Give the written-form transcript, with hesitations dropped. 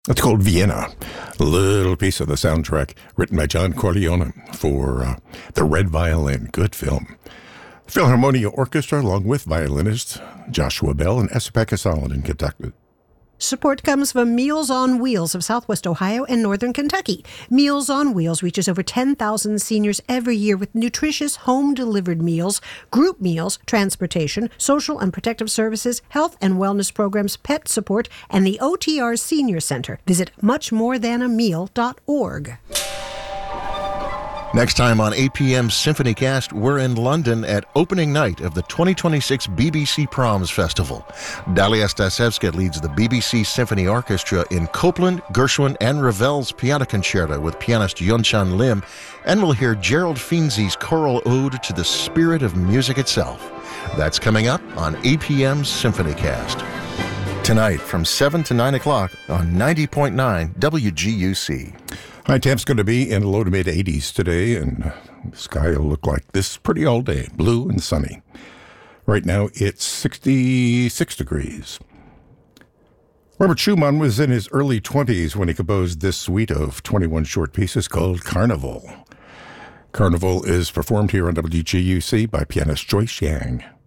It's called Vienna, a little piece of the soundtrack written by John Corleone for The Red Violin. Good film. Philharmonia Orchestra, along with violinists Joshua Bell and Esa-Pekka Salonen, conducted. Support comes from Meals on Wheels of Southwest Ohio and Northern Kentucky. Meals on Wheels reaches over 10,000 seniors every year with nutritious home-delivered meals, group meals, transportation, social and protective services, health and wellness programs, pet support, and the OTR Senior Center. Visit muchmorethanAmeal.org. Next time on APM's SymphonyCast, we're in London at opening night of the 2026 BBC Proms Festival. Dalia Stasevska leads the BBC Symphony Orchestra in Copland, Gershwin, and Ravel's Piano Concerto with pianist Yunchan Lim, and we'll hear Gerald Finzi's choral ode to the spirit of music itself. That's coming up on APM's SymphonyCast. Tonight from 7 to 9 o'clock on 90.9 WGUC. High temp's going to be in the low to mid 80s today, and the sky will look like this pretty all day, blue and sunny. Right now, it's 66 degrees. Robert Schumann was in his early 20s when he composed this suite of 21 short pieces called Carnival. Carnival is performed here on WGUC by pianist Joyce Yang.